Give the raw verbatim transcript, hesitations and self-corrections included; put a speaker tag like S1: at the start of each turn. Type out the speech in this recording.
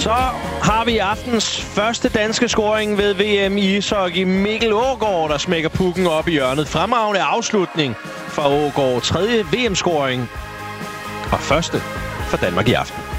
S1: Så har vi aftens første danske scoring ved V M i ishockey. Mikkel Aagaard, der smækker pucken op i hjørnet. Fremragende afslutning fra Aagaard. Tredje V M-scoring og første for Danmark i aften.